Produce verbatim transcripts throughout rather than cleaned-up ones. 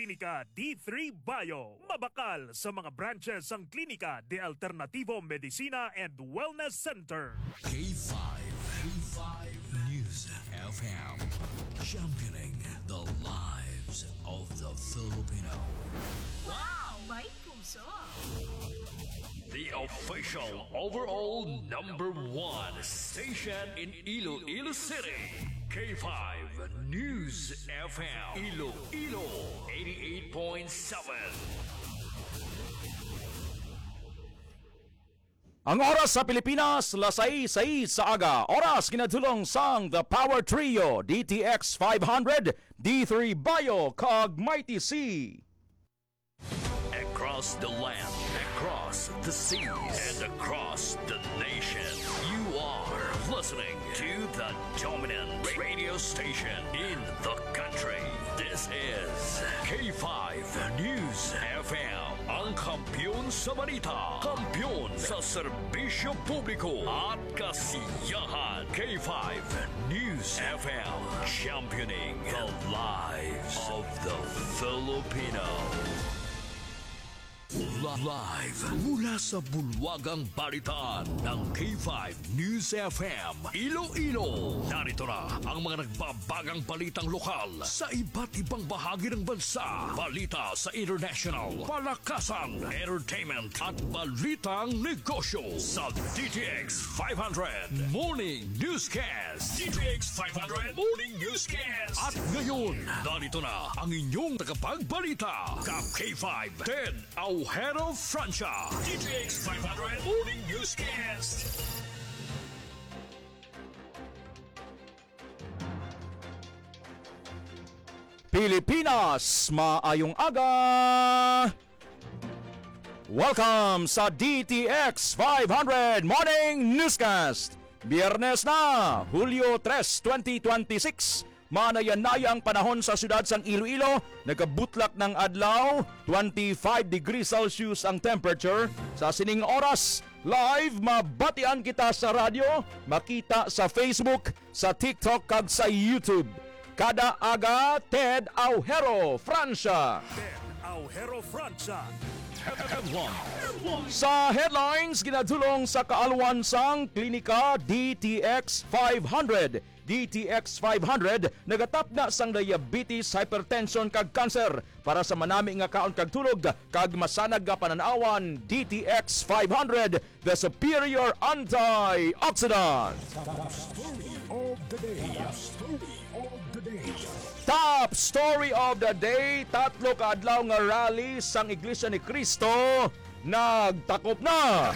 Klinika D three Bio. Mabakal sa mga branches ang Klinika de Alternativo Medicina and Wellness Center. K five, K five News F M, championing the lives of the Filipino. Wow, may puso! The official overall number one station in Iloilo City. K five News F M, Iloilo eighty-eight point seven. Ang oras sa Pilipinas, lasay-say sa aga. Oras kinadulong sang The Power Trio, D T X five hundred, D three Bio, kag Mighty C. Across the land, across the seas, and across the nation, you are listening to the dominant radio station in the country. This is K five News F M, ang kampiyon sa balita, kampiyon sa serbisyo publiko at kasiyahan. K five News F M, championing the lives of the Filipino. Live mula sa bulwagang balitaan ng K five News F M Iloilo. Narito na ang mga nagbabagang balitang lokal sa iba't ibang bahagi ng bansa. Balita sa international, palakasan, entertainment at balitang negosyo sa D T X five hundred Morning Newscast. D T X five hundred Morning Newscast. At ngayon, narito na ang inyong tagapagbalita, Ka K five Ted Aujero Francia. D T X five hundred Morning Newscast. Pilipinas, maayong aga! Welcome sa D T X five hundred Morning Newscast. Biyernes na, Hulyo tres, twenty twenty-six. Manayan-nayang panahon sa siyudad sang Iloilo, nagabutlak ng adlaw, twenty-five degrees Celsius ang temperature. Sa sining oras, live mabatian kita sa radyo, makita sa Facebook, sa TikTok kag sa YouTube. Kada aga, Ted Aujero Francia. Ted Aujero Francia. Sa headlines, ginadulong sa kaalwan sang Klinika D T X five hundred. D T X five hundred nagatap na sang diabetes, hypertension kag cancer para sa manami nga kaon kag tulog kag masanag nga pananawan. D T X five hundred, the superior antioxidant. Top story of the day. Story of the day. Top story of the day, tatlo ka adlaw nga rally sang Iglesia ni Cristo nagtakop na.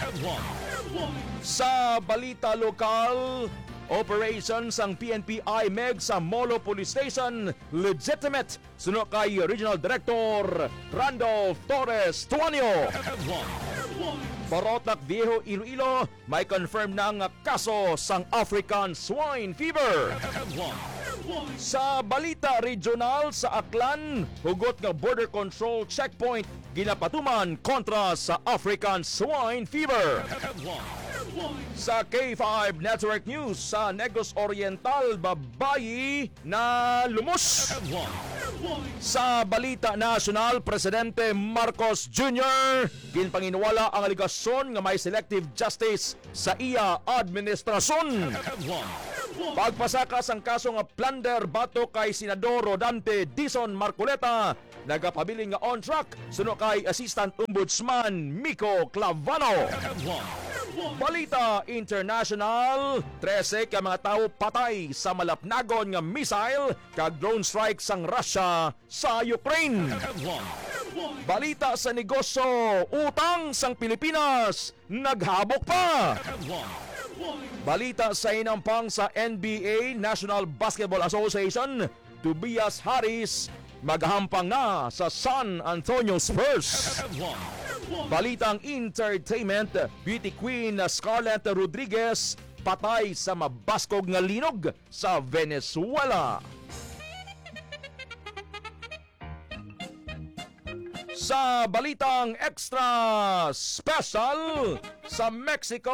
Sa balita lokal, operation sang P N P I M E G sa Molo Police Station legitimate suno kay Regional Director Randolph Torres Tuanio. Barotac Viejo, Iloilo, may confirm na nga kaso sang African Swine Fever. Sa balita regional sa Aklan, hugot nga border control checkpoint ginapatuman kontra sa African Swine Fever. Sa K five Network News, sa Negros Oriental, babayi na lumos. Sa balita national, Presidente Marcos Junior ginpanginwala ang aligasyon nga may selective justice sa iya administrasyon. Pagpasakas ang kaso nga plunder bato kay Senador Rodante Dizon Marcoleta, nagapabiling nga on track suno kay Assistant Ombudsman Miko Clavano. Balita international, trese ka mga tao patay sa malapnagon nga missile kag drone strike sang Russia sa Ukraine. Balita sa negosyo, utang sang Pilipinas naghabok pa. Balita sa inampang sa N B A, National Basketball Association, Tobias Harris maghahampang na sa San Antonio Spurs. Balitang entertainment, beauty queen Scarlett Rodriguez patay sa mabaskog nga linog sa Venezuela. Sa balitang extra special, sa Mexico,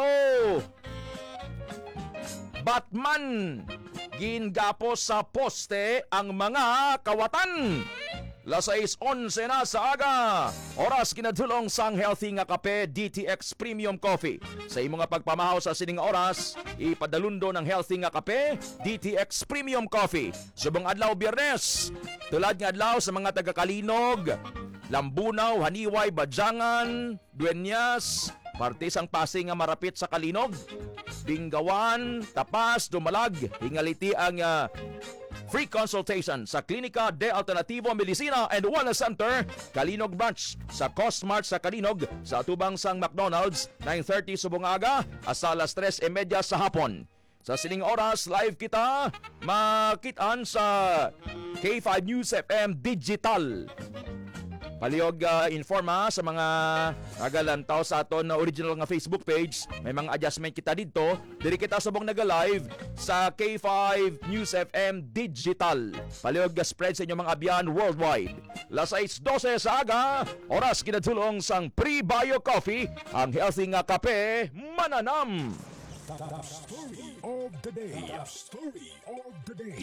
Batman gingapos sa poste ang mga kawatan. Lasais onse na sa aga. Oras kinadulong sang healthy nga kape D T X Premium Coffee. Sa imo nga pagpamahaw sa sining oras, ipadalundo ng healthy nga kape D T X Premium Coffee. Subong adlaw Biyernes, tulad nga adlaw sa mga taga-Kalinog, Lambunaw, Haniway, Badyangan, Dueñas, parte sang Pasig nga marapit sa Kalinog, Bingawan, Tapas, Dumalag, hingaliti ang uh, free consultation sa Klinika de Alternativo Medicina and Wellness Center, Kalinog Branch, sa Costmart sa Kalinog, sa atubang sang McDonald's, nine thirty subong aga, asa alas tres e media sa hapon. Sa sining oras, live kita makitaan sa K five News F M Digital. Palihog uh, informa sa mga agalantaw sa aton na original nga Facebook page. May mga adjustment kita dito. Diri kita subong naga-live sa K five News F M Digital. Palihog uh, spread sa inyong mga abyan worldwide. Lasais dose sa aga, oras kinadulong sang Pre-Bio Coffee, ang healthy nga kape, mananam. The story of the day. The story of the day.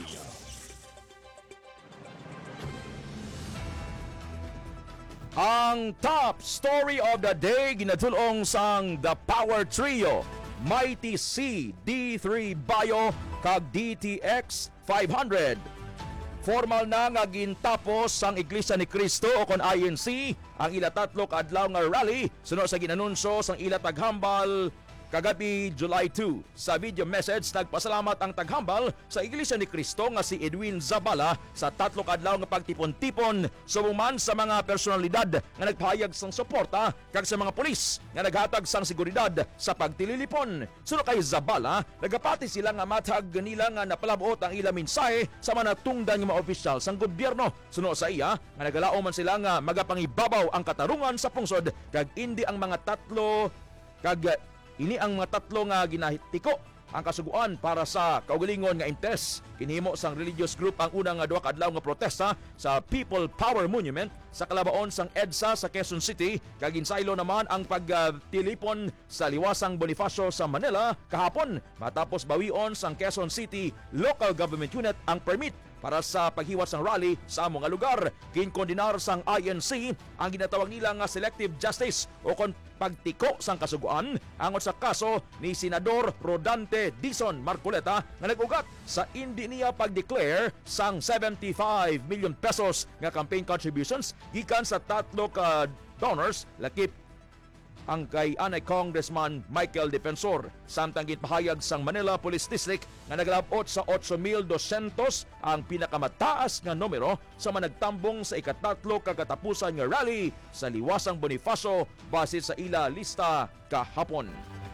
Ang top story of the day ginatulong sang The Power Trio, Mighty C, D three Bio, kag D T X five hundred. Formal na nga gintapos sang Iglesia ni Cristo o kon I N C ang ila tatlo ka adlaw nga rally sunod sa ginanunso sang ila taghambal kagabi July two. Sa video message, nagpasalamat ang taghambal sa Iglesia ni Cristo nga si Edwin Zabala sa tatlo kadlaw nga pagtipon-tipon sumuman sa mga personalidad nga nagpahayag sang suporta kag sa mga pulis nga naghatag sang seguridad sa pagtililipon. Suno kay Zabala, nagapati sila nga matag nila nga napalabot ang ilang mensahe sa mga tungdan nga mga opisyal sang gobyerno. Suno sa iya, nga nagalao man sila nga magapangibabaw ang katarungan sa pungsod kag indi ang mga tatlo kag ini ang mga tatlo nga ginahitiko ang kasuguan para sa kaugalingon nga interes. Kinihimo sang religious group ang unang nga duha ka adlaw nga protesta sa People Power Monument sa kalabaon sang EDSA sa Quezon City, kag insaylo naman ang pagtilipon sa liwasang Bonifacio sa Manila kahapon matapos bawion sang Quezon City Local Government Unit ang permit para sa paghiwas ng rally sa mga lugar. Kinkondinar sang I N C ang ginatawag nila nga selective justice o kon pagtiko sang kasuguan angon sa kaso ni Senador Rodante Dizon Marcoleta nga nag-ugat sa hindi niya pag-declare sang seventy-five million pesos nga campaign contributions gikan sa tatlo ka donors lakip ang kay anay Congressman Michael Defensor. Samtang gitpahayag sang Manila Police District nga naglabot sa eight thousand two hundred ang pinakamataas nga numero sa managtambong sa ikatatlo kagatapusan nga rally sa liwasang Bonifacio base sa ila lista kahapon.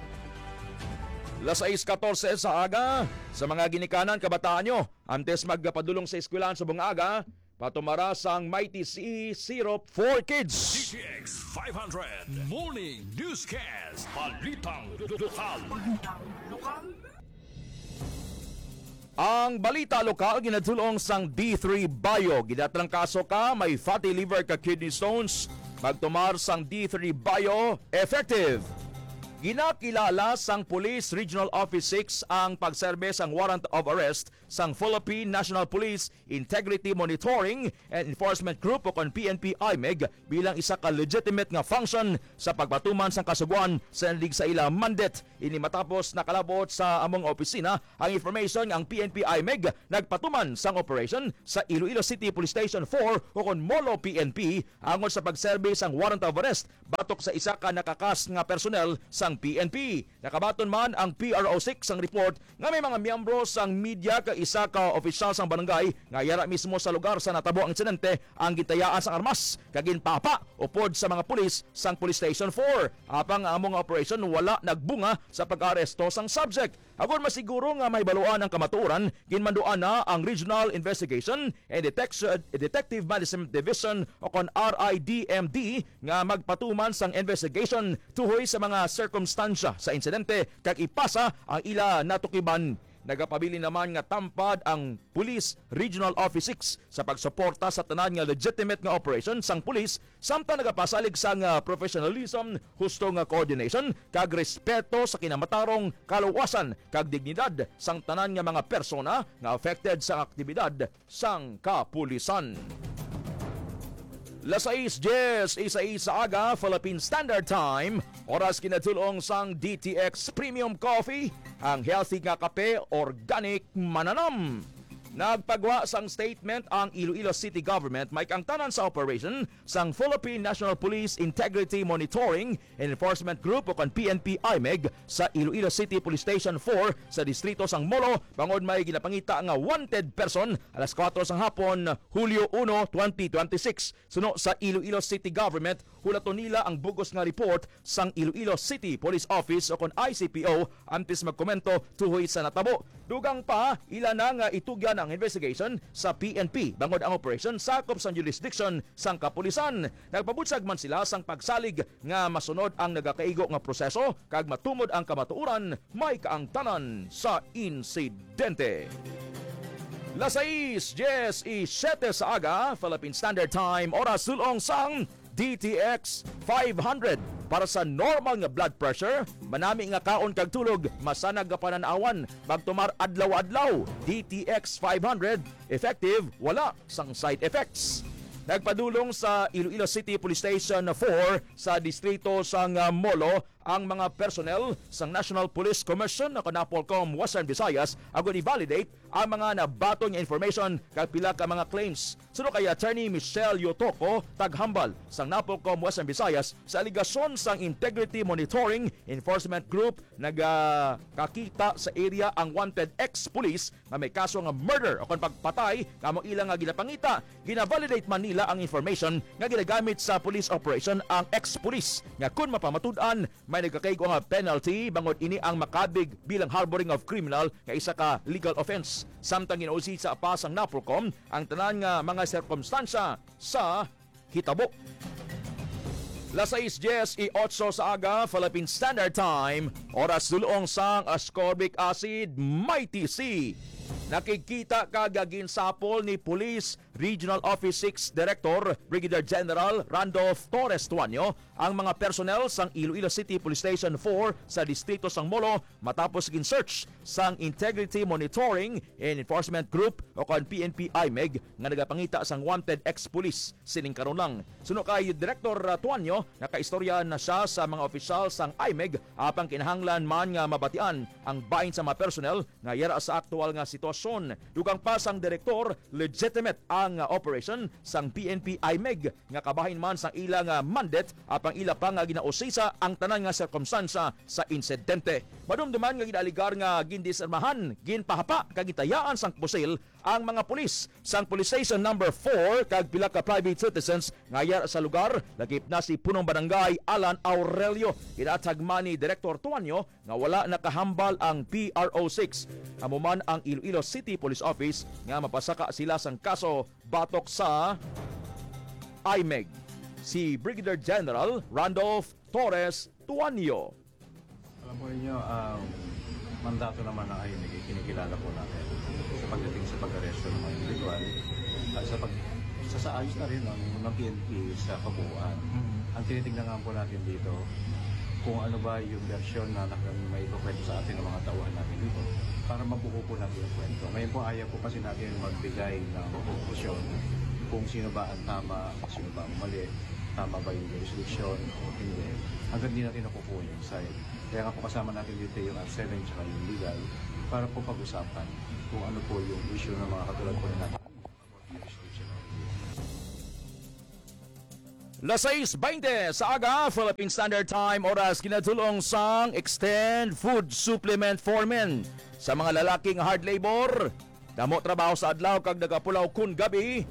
Lasais fourteen sa aga, sa mga ginikanan kabataan nyo, antes magpadulong sa eskwelahan sa buong aga, patumara sang Mighty C Syrup for Kids. D T X five hundred Morning Newscast. Balitang lokal. Ang balita lokal ginadulong sang D three Bio. Gidatlang kaso ka may fatty liver ka kidney stones. Magtumar sang D three Bio effective. Ginakilala sang Police Regional Office six ang pagserbe sang warrant of arrest sang Philippine National Police Integrity Monitoring and Enforcement Group o kon P N P I M E G bilang isa ka legitimate nga function sa pagpatuman sang kasuguan sa lig sa ila mandate. Ini matapos nakalabot sa among opisina ang information nga ang P N P I M E G nagpatuman sang operation sa Iloilo City Police Station four o kon Molo P N P angon sa pagserbe sang warrant of arrest batok sa isa ka nakakas nga personnel sang P N P. Nakabaton man ang P R O six ang report nga may mga miyembro sang media ka isa ka opisyal sang barangay nga yara mismo sa lugar sa natabo ang insidente ang gitayaan sang armas kag ginpapa upod sa mga pulis sang Police Station four. Apang among operation wala nagbunga sa pag-aresto sang subject. Agon masiguro nga may baluan ang kamatuoran, ginmanduan na ang Regional Investigation and Detection, Detective Management Division o kon R I D M D nga magpatuman sang investigation tuhoy sa mga circumstansya sa insidente kag ipasa ang ila natukiban. Nagapabili naman nga tampad ang Police Regional Office six sa pagsuporta sa tanan nga legitimate nga operation sang pulis samtang nagapasalig sang uh, professionalism, husto nga coordination kag respeto sa kinamatarong kaluwasan kag dignidad sang tanan nga mga persona nga affected sa aktibidad sang kapulisan. Lasais Jess, isa-isa aga, Philippine Standard Time. Oras kinatulong sang D T X Premium Coffee, ang healthy nga kape, organic mananam. Nagpagwa sang statement ang Iloilo City Government may kang tanan sa operation sang Philippine National Police Integrity Monitoring and Enforcement Group o kan P N P I M E G sa Iloilo City Police Station four sa distrito sang Molo bangod may ginapangita nga wanted person alas kwatro sang hapon Hulyo one, twenty twenty-six. Suno sa Iloilo City Government, hulaton nila ang bugos nga report sang Iloilo City Police Office o kon I C P O antes magkomento tuhoy sa natabo. Dugang pa, ila na nga itugyan ang investigation sa P N P bangod ang operation sakop sa jurisdiction sang kapulisan. Nagpabutsag man sila sang pagsalig nga masunod ang nagakaigo nga proseso kag matumod ang kamatuoran may kaangtanan sa insidente. Lasais, Jess, i siyete sa aga, Philippine Standard Time, oras sulong sang D T X five hundred para sa normal nga blood pressure, manami nga kaon kag tulog, masanag nga pananawan, pagtumar adlaw-adlaw. D T X five hundred, effective, wala sang side effects. Nagpadulong sa Iloilo City Police Station four sa distrito sang uh, Molo ang mga personnel sang National Police Commission na Napolcom Western Visayas agon i-validate ang mga nabato nga information kag pila ka mga claims. Suno kay Attorney Michelle Yotoko taghambal sang Napolcom Western Visayas sa aligasyon sang Integrity Monitoring Enforcement Group nagakakita sa area ang wanted ex-police na may kaso nga murder o kon pagpatay kamo ilang nga ginapangita. Gina-validate man nila ang information nga ginagamit sa police operation ang ex-police nga kun mapamatud-an may nagkakaigo nga penalty bangod ini ang makabig bilang harboring of criminal nga isa ka legal offense. Samtang ginausi sa apas ang Napolcom ang tanan nga mga sirkumstansya sa hitabo. Lasais Jess i eight sa aga, Philippine Standard Time, oras dulong sang ascorbic acid, Mighty C. Nakikita kagagin sapol ni Police Regional Office six Director Brigadier General Randolph Torres Tuanyo ang mga personnel sang Iloilo City Police Station four sa distrito sang Molo matapos gin-search sang Integrity Monitoring and Enforcement Group o kon P N P I M E G nga nagapangita sang wanted ex-police sining karon lang. Suno kay Director Tuanyo, nakaistorya na siya sa mga opisyal sang I M E G apang kinahanglan man nga mabatian ang bahin sa mga personnel nga yara sa aktual nga sitwasyon. Dugang pa sang direktor, legitimate ang uh, operation sang P N P I M E G nga kabahin man sang ilang uh, mandate apang ila pa nga ginausisa ang tanan nga sirkumstansa sa insidente. Madumduman nga gidaligar nga gindisarmahan, ginpahapa kag gitayaan sang pusil ang mga pulis sang Police Station number four kag pila ka private citizens nga yara sa lugar. Lakip na si punong barangay Alan Aurelio. Idatag man ni Director Tuanyo nga wala nakahambal ang P R O six. Amuman ang Iloilo City Police Office nga mapasaka sila sang kaso batok sa I M E G. Si Brigadier General Randolph Torres Tuanyo. Alam po ninyo, um, mandato naman ng I M E G, kinikilala po natin sa pagdating sa pag-aresto ng mga individual at sa pag sasaayos na rin ng, ng P N P sa kabuuan. Mm-hmm. Ang tinitingnan nga po natin dito, kung ano ba yung versyon na may ipakwento sa atin ng mga tauhan natin dito para mabuo po natin yung kwento. Ngayon po ayaw po kasi natin magbigay ng konklusyon kung sino ba ang tama, sino ba ang mali, tama ba yung jurisdiction o hindi. Hanggang di natin nakukuha yung side. Kaya nga po kasama natin dito yung R seven at yung legal para po pag-usapan kung ano po yung issue ng mga katulad po natin. Lasais twenty sa aga, Philippine Standard Time, oras kinatulong sang Extend Food Supplement for Men. Sa mga lalaking hard labor, damo trabaho sa adlaw kag nagapulaw kun gabi.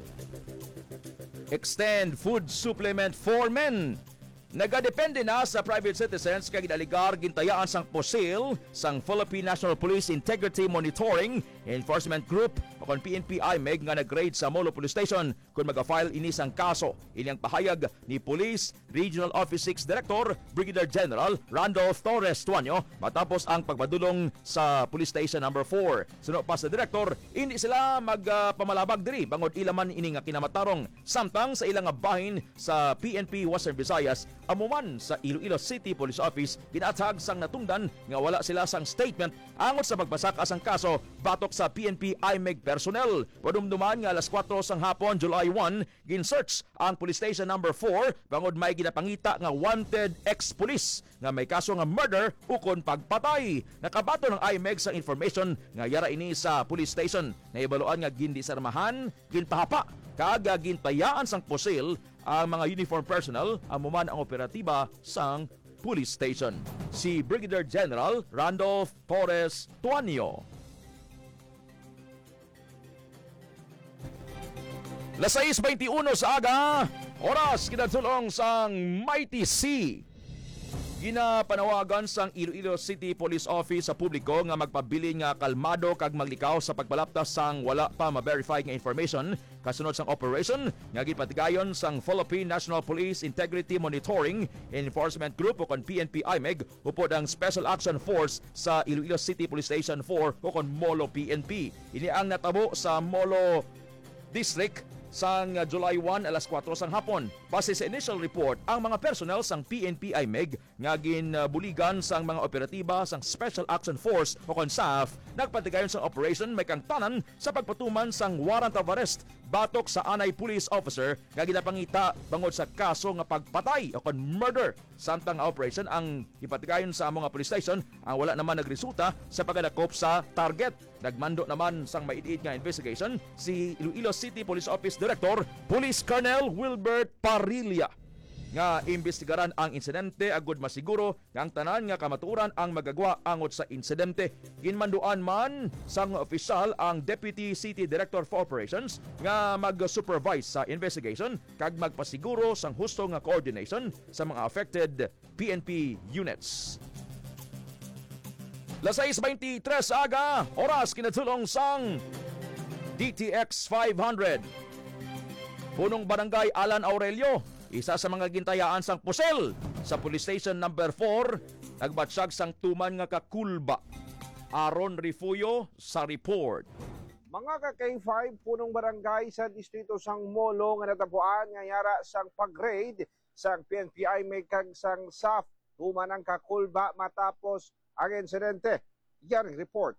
Extend Food Supplement for Men. Nagadepende na sa private citizens kag gidaligar gintayaan sang pusil sang Philippine National Police Integrity Monitoring Enforcement Group o kon P N P I M E G nga nag-raid sa Molo Police Station kung mag-file ini sang kaso. Inyang pahayag ni Police Regional Office six Director Brigadier General Randolph Torres Tuanyo matapos ang pagpadulong sa Police Station number four. Suno pa sa Director, hindi sila magpamalabag uh, diri bangod ilaman ini nga kinamatarong samtang sa ilang bahin sa P N P Western Visayas. Amuman sa Iloilo City Police Office, ginatag sang natungdan nga wala sila sang statement angot sa pagbasaka sang kaso batok sa P N P I M E G personnel. Padumduman nga alas kwatro sang hapon, July first, gin-search ang police station number four bangod may ginapangita nga wanted ex-police nga may kaso nga murder ukon pagpatay. Nakabato ng I M E G sa information nga yara ini sa police station. Naibaluan nga gindisarmahan, ginpahapa, kaga ginpayaan sang pusil ang mga uniform personnel amuman ang operatiba sang police station. Si Brigadier General Randolph Torres Tuanio. Las sais twenty-one sa aga, oras kinatulong sang Mighty Sea. Ginapanawagan sang Iloilo City Police Office sa publiko nga magpabili nga kalmado kag maglikaw sa pagbalaptas sang wala pa ma-verify nga information kasunod sang operation nga gipatigayon sang Philippine National Police Integrity Monitoring Enforcement Group o kon P N P I M E G upod ang Special Action Force sa Iloilo City Police Station four o kon Molo P N P. Ini ang natabo sa Molo District sang July first alas kwatro sang hapon. Base sa initial report, ang mga personnel sang P N P I M E G nga ginbuligan sang mga operatiba sang Special Action Force o kon S A F nagpatigayon sang operation may kang tanan sa pagpatuman sang warrant of arrest batok sa anay police officer nga ginapangita bangod sa kaso nga pagpatay o kon murder. Samtang operation ang ipatigayon sa mga police station ang wala naman nagresulta sa pagdakop sa target. Nagmando naman sang maiid nga investigation si Iloilo City Police Office Director Police Colonel Wilbert Parilla nga imbestigaran ang insidente agud masiguro nga ang tanan nga kamaturan ang magagwa angot sa insidente. Ginmanduan man sang opisyal ang Deputy City Director for Operations nga mag-supervise sa investigation kag magpasiguro sang husto nga coordination sa mga affected P N P units. Las sais twenty-three aga, oras kinatulong sang D T X five hundred. Punong Barangay Alan Aurelio, isa sa mga gintayaan sang pusel sa Police Station number four, nagbatsyag sang tuman nga kakulba. Aaron Rifuyo sa report. Mga ka-K five, punong barangay sa distrito sang Molo nga natapuan nga yara sang pag-raid sang P N P I M E G kag sang S A F. Tuman ang kakulba matapos ang insidente. Yan ang report.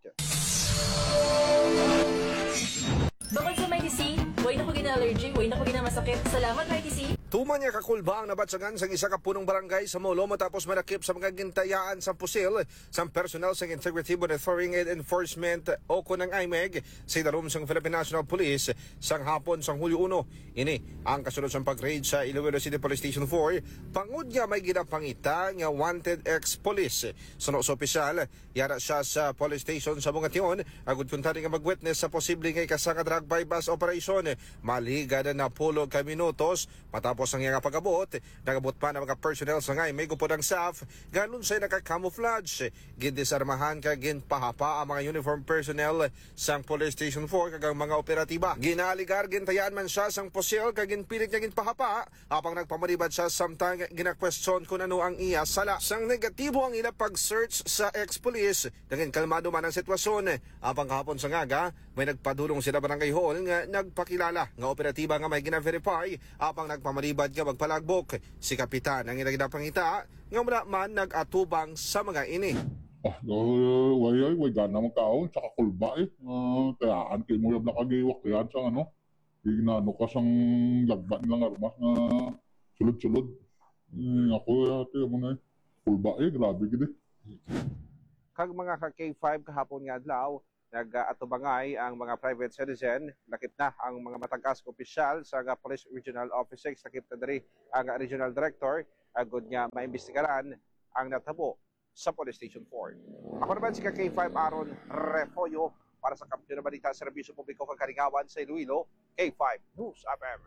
Bakit sa Mighty C? Huwag na ko gina-allergy, huwag na ko gina-masakit. Salamat, Mighty C. Tuman niya kakulba ang nabatsagan sa isa ka punong barangay sa Molo matapos manakip sa mga gintayaan sa pusil sa personal sa Integrity Monitoring and Enforcement o kunang I M E G sa darum sa Philippine National Police sang hapon sang Hulyo one. Ini ang kasunod sa pag-raid sa Iloilo City Police Station four. Pangud niya may ginapangita nga wanted ex-police. Sunod sa opisyal, yara siya sa police station sa Bungation agud kuntani nga mag-witness sa posibleng nga kasanga drug bypass operation. Maliga na napulog ka minutos matapos ang iyang pag-abot, nagabot pa ng mga personnel sa ngay may gupod ang S A F, ganun sa'y naka-camouflage. Gindisarmahan ka ginpahapa ang mga uniform personnel sang Police Station four kagang mga operatiba. Ginaligar, gintayaan man siya sang pusil kag ginpilit niya ginpahapa, apang nagpamalibad siya samtang gina-question kung ano ang iya sala. Sang negatibo ang ila pag-search sa ex-police, naging kalmado man ang sitwasyon. Apang kahapon sa ngaga, may nagpadulong sila barangay hall nga nagpakilala nga operatiba nga may gina-verify, apang nagpamalibad nga magpalagbok. Si Kapitan ang inagdapangita nga muna man nag-atubang sa mga ini. Ah, uh, way ay way gana man kaon sa kakulba eh. Uh, kayaan kay mo yab nakagiwak yan sa ano. Ignano ka sang lagban lang armas na sulod-sulod. Eh, ako ate mo na kulba eh, grabe gid. Kag mga ka-K five kahapon nga adlaw, nag-atubangay ang mga private citizen. Nakip na ang mga matagas opisyal sa Police Regional Office six. Nakip na dari ang Regional Director. Agod nga maimbestigaran ang natabo sa Police Station four. Ako naman si K five Aaron Refoyo para sa Kampiyon na Balita sa Serbisyo Publiko Kakaringawan sa Iloilo, K five News F M.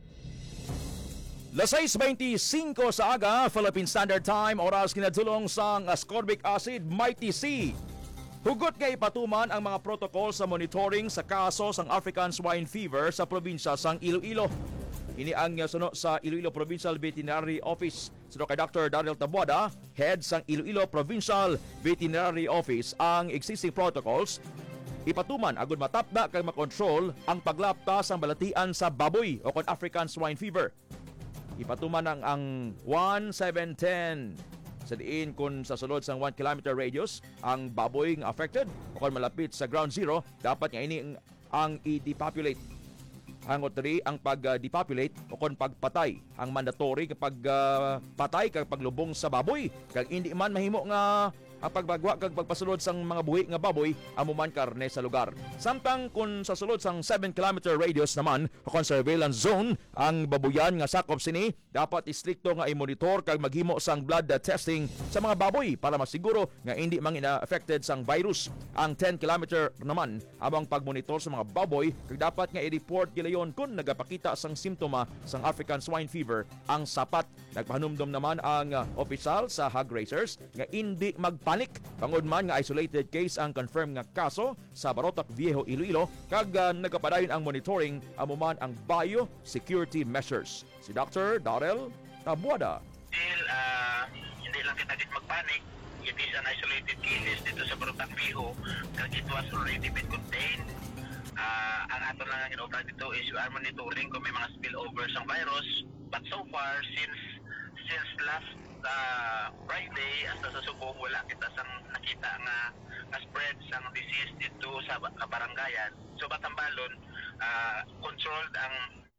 Las sais twenty-five sa aga, Philippine Standard Time, oras kinadulong sang ascorbic acid Mighty C. Hugot nga ipatuman ang mga protocol sa monitoring sa kaso sang African Swine Fever sa probinsya sang Iloilo. Ini ang suno sa Iloilo Provincial Veterinary Office. Suno kay Doctor Daryl Taboada, head sang Iloilo Provincial Veterinary Office, ang existing protocols ipatuman agud matapda kay makontrol ang paglapta sang balatian sa baboy o kon African Swine Fever. Ipatuman ang ang one seven one sa diin kung sa sulod sang one kilometer radius ang baboy nga affected o kung malapit sa ground zero, dapat nga ini ang, ang i-depopulate. Hangot diri ang pag-depopulate o kung pagpatay ang mandatory kapag uh, patay kag paglubong sa baboy kag hindi man mahimo nga ang pagbagwa kag pagpasulod sang mga buhi nga baboy amuman karne sa lugar. Samtang kung sa sulod sang seven kilometer radius naman o kung surveillance zone ang babuyan nga sakop sini, dapat istrikto nga i-monitor kag maghimo sang blood testing sa mga baboy para masiguro nga hindi man ina-affected sang virus. Ang ten kilometer naman among pagmonitor sa mga baboy kag dapat nga i-report gilayon kung nagapakita sang simptoma sang African swine fever ang sapat. Nagpahanumdom naman ang uh, opisyal sa hog raisers nga hindi magpanik tungod man nga isolated case ang confirmed nga kaso sa Barotac Viejo, Iloilo kag uh, nagapadayon ang monitoring amuman ang biosecurity measures. Si Doctor Darrell Tabuada. Still, uh, hindi lang kita dit magpanik. It is an isolated case dito sa Barotac Viejo kag it was already been contained. Uh, ang ato lang ang ginobra dito is we are monitoring kung may mga spillover sang virus, but so far since since last uh, Friday hasta sa Subong wala kita sang nakita nga nga spread sang disease dito sa kabarangayan. So batambalon uh, controlled ang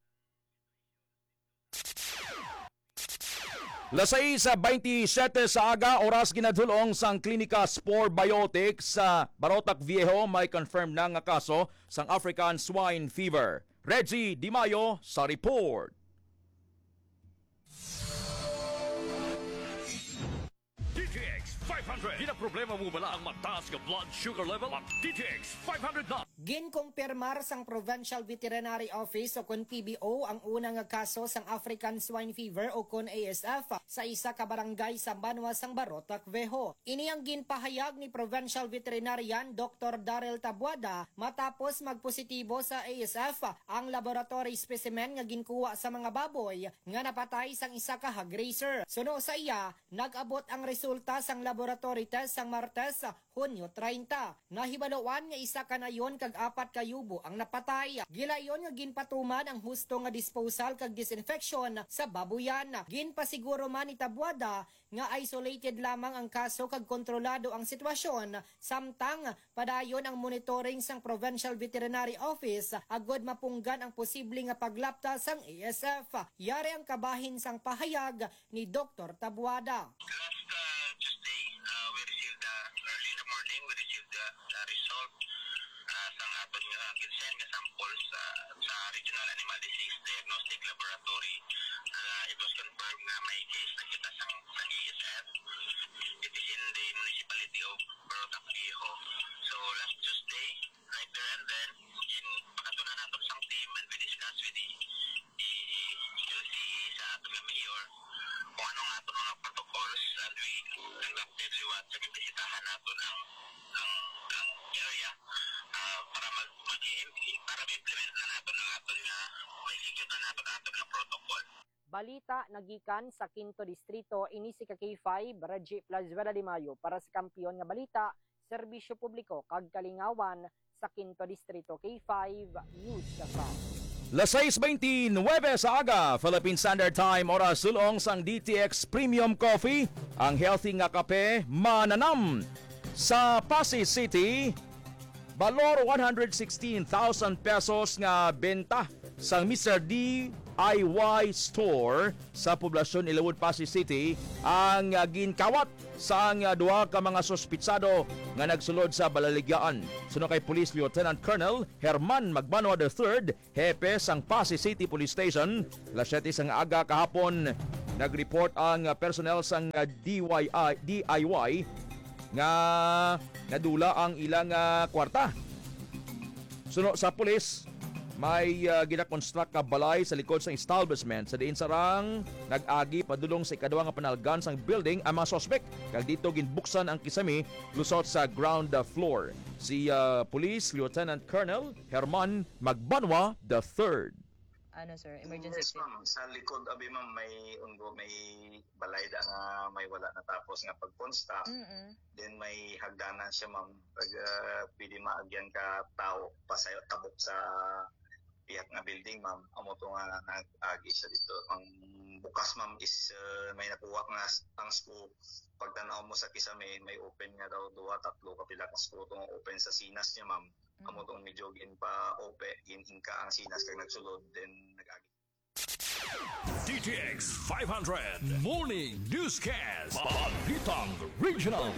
Lasay sa twenty-seven sa aga, oras ginadulong sang Klinika Spore Biotics sa Barotac Viejo may confirmed na nga kaso sang African swine fever. Reggie Di Mayo sa report. D T X five hundred. Di na problema mo bala ang mataas nga blood sugar level? Mag D T X five hundred na. Ginkumpirmar sang Provincial Veterinary Office o kun P B O ang unang nga kaso sang African swine fever o kun A S F sa isa ka barangay sa Banwa sang Barotac Viejo. Ini ang ginpahayag ni Provincial Veterinarian Doctor Darrell Tabuada matapos magpositibo sa A S F ang laboratory specimen nga ginkuha sa mga baboy nga napatay sang isa ka hog raiser. Suno sa iya, nag-abot ang resulta sang laboratory test sang Martes, Hunyo thirty. Nahibaloan nga isa kanayon kag apat ka yubo ang napatay. Gilayon nga ginpatuman ang husto nga disposal kag disinfection sa babuyan. Ginpasiguro man ni Tabuada nga isolated lamang ang kaso kag kontrolado ang sitwasyon, samtang padayon ang monitoring sang Provincial Veterinary Office agod mapunggan ang posible nga paglapta sang A S F. Yari ang kabahin sang pahayag ni Doctor Tabuada. last uh, Tuesday uh, we received uh, early in the morning we received the, the result uh, sang aton nga ginsend nga samples uh, sa Regional Animal Disease Diagnostic Laboratory. Uh, it was confirmed nga may case na kita sang, sang A S F. It is in the municipality of Barotac Viejo. So last Tuesday, right there and then, in pakatunan natin sang team and we discussed with the, the L C E sa aton nga mayor kung ano nga aton mga protocols and we conducted liwat sa bisitahan natin ang, ang, ang area uh, para mag, mag para ma-implement na natin ang aton nga may execute na natin aton nga protocol. Balita nagikan sa Quinto Distrito, ini si K five Reggie Plazuela Di Mayo para sa kampiyon nga balita, serbisyo publiko kag kalingawan sa Quinto Distrito. K five News Kasam. Las six twenty-nine sa aga, Philippine Standard Time, oras sulong sang D T X Premium Coffee, ang healthy nga kape mananam sa Pasay City. Balor one hundred sixteen thousand pesos nga benta sa Mister D I Y Store sa poblasyon Ilawod, Pasay City ang uh, ginkawat sa ang uh, duha ka mga suspitsado nga nagsulod sa balaligyaan. Suno kay Police Lieutenant Colonel Herman Magbanwa the third, hepe sang Pasay City Police Station. Alas siyete sang aga kahapon nag-report ang uh, personnel sang uh, D Y I, D I Y nga nadula ang ilang uh, kwarta. Suno sa pulis, may uh, ginakonstruct ka balay sa likod sa establishment sa diin sarang nag-agi padulong sa ikaduha nga panalgan sang building ang mga sospek kag dito ginbuksan ang kisami lusot sa ground floor. Si uh, Police Lieutenant Colonel Herman Magbanwa the third. Ano sir, emergency Yes, ma'am. Sa likod abi ma'am may undo may balay da nga may wala natapos nga pag-construct. Mm-mm. Then may hagdanan siya ma'am. Pag uh, pwede maagyan ka tao pasayo tabok sa piyak nga building ma'am. Amo to nga nag-agi siya dito. Ang bukas ma'am is uh, may nakuha nga ang scope. Pag tanaw mo sa kisa may, may open nga daw duha tatlo kapila ka scope tong open sa sinas niya ma'am. Mm-hmm. Amo tong medyo gin pa open gin ka ang sinas kag nagsulod then nag-agi. D T X five hundred Morning Newscast Balitang Regional.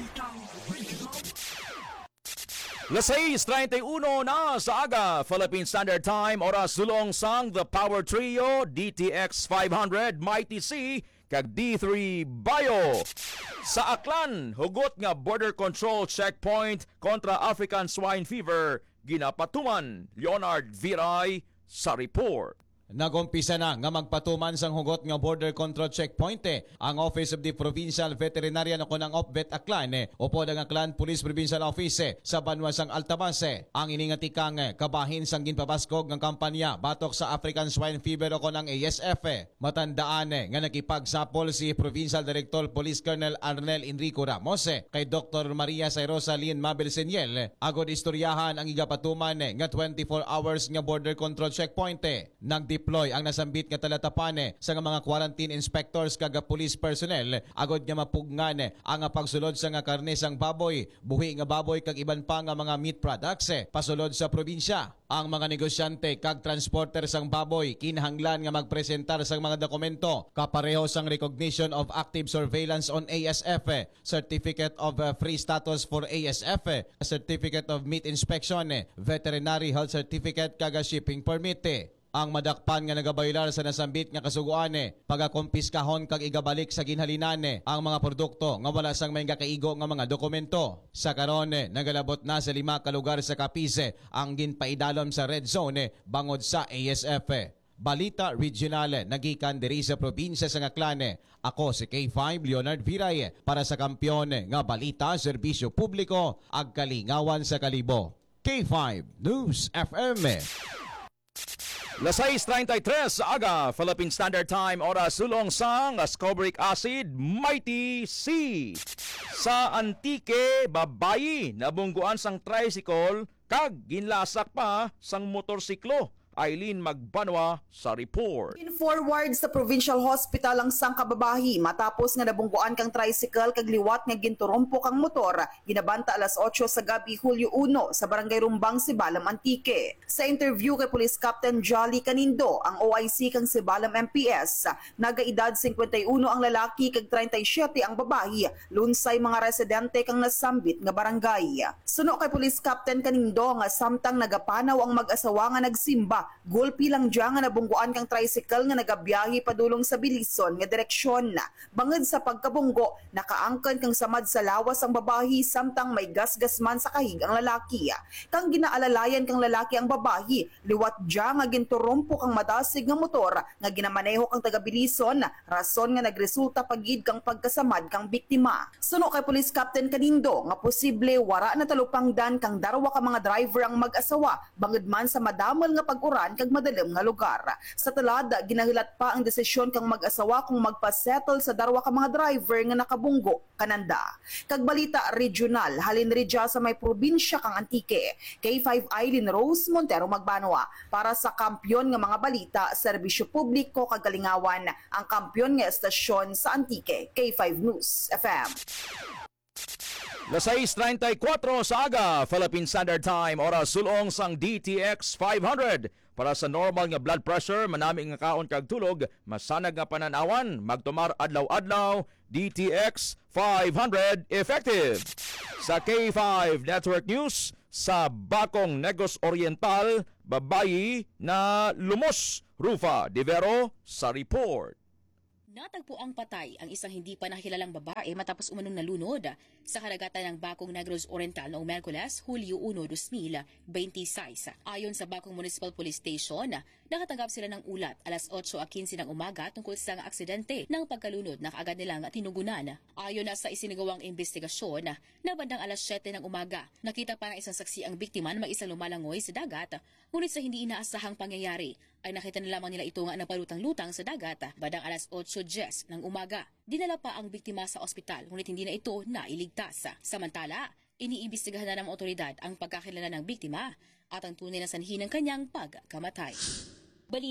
Las seis treinta y uno na sa aga, Philippine Standard Time, oras sulong sang The Power Trio, D T X five hundred, Mighty C, kag D three Bayo. Sa Aklan, hugot nga border control checkpoint kontra African swine fever, ginapatuman Leonard Viray sa report. Nagumpisa na nga magpatuman sang hugot nga border control checkpoint eh. Ang Office of the Provincial Veterinarian o ng Opvet Aklan eh. Upo ng Aklan Police Provincial Office eh, sa banwasang Altabase. Ang iningatikang eh, kabahin sang ginpabaskog ng kampanya batok sa African Swine Fever o ng A S F eh. Matandaan eh, nga nakipagsapol si Provincial Director Police Colonel Arnel Enrico Ramos eh, kay Doctor Maria Sayrosa Lynn Mabel Senyel eh. Agod istoryahan ang igapatuman eh, nga twenty-four hours nga border control checkpoint eh. Nagdi deploy ang nasambit nga talatapane sa nga mga quarantine inspectors kaga police personnel agod nga mapugngan ang pagsulod sa nga karne sang baboy, buhi nga baboy kag iban pa nga mga meat products eh, pasulod sa probinsya. Ang mga negosyante kag transporter sang baboy kinahanglan nga magpresentar sang mga dokumento kapareho sang recognition of active surveillance on A S F, eh, certificate of uh, free status for A S F, eh, certificate of meat inspection, eh, veterinary health certificate kaga shipping permit. Eh. Ang madakpan nga nagabaylar sa nasambit nga kasuguan eh, pagakompiskahon kag igabalik sa ginhalinan eh, ang mga produkto nga wala sang may kakaigo nga mga dokumento. Sa karon eh, nagalabot na sa lima ka lugar sa Capiz ang ginpaidalom sa red zone eh, bangod sa A S F. Eh. Balita Regional, nagikan diri sa probinsya sa Aklan. Eh. Ako si K five Leonard Viray eh, para sa kampiyon eh, nga balita, serbisyo publiko, ag kalingawan sa kalibo. K five News F M. Eh. Las seis treinta y tres sa aga, Philippine Standard Time, oras sulong sang ascorbic acid, Mighty C. Sa Antique, babayi, nabungguan sang tricycle, kag ginlasak pa sang motorsiklo. Eileen Magbanwa sa report. In-forward sa Provincial Hospital ang sang kababahi matapos nga nabungguan kang tricycle kag liwat nga ginturumpo kang motor ginabanta alas otso sa gabi Hulyo uno sa Barangay Rumbang, Sibalam, Antique. Sa interview kay Police Captain Jolly Canindo, ang O I C kang Sibalam M P S, nagaedad fifty-one ang lalaki kag thirty-seven ang babahi, lunsay mga residente kang nasambit nga barangay. Suno kay Police Captain Canindo nga samtang nagapanaw ang mag-asawa nga nagsimba, gulpi lang dyan nga nabungguan kang tricycle nga nagabiyahe padulong sa Bilison nga direksyon. Bangod sa pagkabunggo, nakaangkan kang samad sa lawas ang babahi samtang may gasgas man sa kahig ang lalaki. Kang ginaalalayan kang lalaki ang babahi, liwat dyan nga ginturumpo kang madasig nga motor nga ginamaneho kang taga Bilison, rason nga nagresulta pagid kang pagkasamad kang biktima. Suno kay Police Captain Canindo nga posible wara na talupangdan kang darwa ka mga driver ang mag-asawa bangod man sa madamal nga pag-ura kag madalim nga lugar. Sa talada, ginahilat pa ang desisyon kang mag-asawa kung magpa-settle sa darwa ka mga driver nga nakabunggo kananda. Kag balita regional, halin ridya sa may probinsya kang Antique. K five Eileen Rose Montero Magbanwa para sa kampyon nga mga balita, serbisyo publiko kag kalingawan, ang kampyon nga estasyon sa Antique. K five News F M. Las seis treinta y cuatro sa aga, Philippine Standard Time, oras sulong sang D T X five hundred. Para sa normal nga blood pressure, manami nga kaon kag tulog, masanag nga pananawan, magtumar adlaw-adlaw, D T X five hundred effective. Sa K five Network News, sa Bakong Negros Oriental, babayi na lumos, Rufa Divero sa report. Natagpo ang patay ang isang hindi pa nakilalang babae matapos umanong nalunod sa karagatan ng Bakong Negros Oriental noong Miyerkules, Hulyo uno, two thousand twenty-six. Ayon sa Bakong Municipal Police Station, nakatanggap sila ng ulat alas otso fifteen ng umaga tungkol sa aksidente ng pagkalunod na kaagad nilang tinugunan. Ayon na sa isinagawang investigasyon, na bandang alas siyete ng umaga, nakita pa ng isang saksi ang biktima na mag-isang lumalangoy sa dagat, ngunit sa hindi inaasahang pangyayari ay nakita na lamang nila ito nga napalutang-lutang sa dagat bandang alas otso diyes ng umaga. Dinala pa ang biktima sa ospital ngunit hindi na ito nailigtas. Samantala, iniimbestigahan na ng otoridad ang pagkakilala ng biktima at ang tunay na sanhi ng kanyang pagkamatay. Balita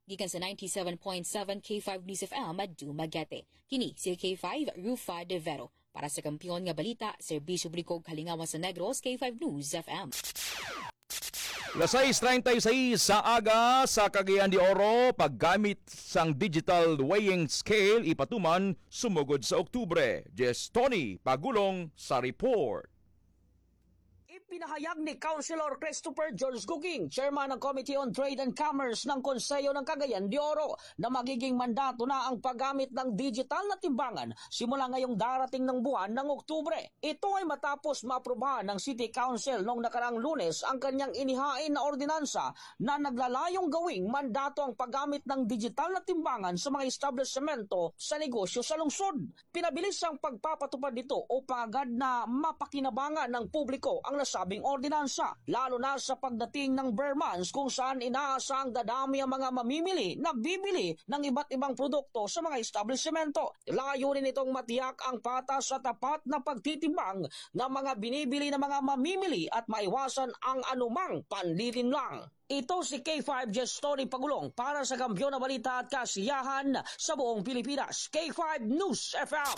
Gikan sa ninety-seven point seven K five News F M at Dumaguete. Kini si K five Rufa De Vero. Para sa kampiyon nga balita, Serbisyo Brikog Halingawan sa Negros, K five News F M. Las sais treinta y seis sa aga sa Cagayan de Oro, paggamit sang digital weighing scale ipatuman sumugod sa Oktubre. Jess Tony Pagulong sa report. Pinahayag ni Councilor Christopher George Guging, Chairman ng Committee on Trade and Commerce ng Konseyo ng Cagayan de Oro, na magiging mandato na ang paggamit ng digital na timbangan simula ngayong darating ng buwan ng Oktubre. Ito ay matapos maaprubahan ng City Council noong nakarang Lunes ang kanyang inihain na ordinansa na naglalayong gawing mandato ang paggamit ng digital na timbangan sa mga establishmento sa negosyo sa lungsod. Pinabilis ang pagpapatupad nito upang agad na mapakinabangan ng publiko ang nasabing ordinansa, lalo na sa pagdating ng bare months kung saan inaasang dadami ang mga mamimili na bibili ng iba't ibang produkto sa mga establishmento. Layunin nitong matiyak ang patas at tapat na pagtitimbang ng mga binibili ng mga mamimili at maiwasan ang anumang panlilinlang. Ito si K five Jess Tony Pagulong para sa Kampiyon na Balita at Kasiyahan sa buong Pilipinas. K five News F M.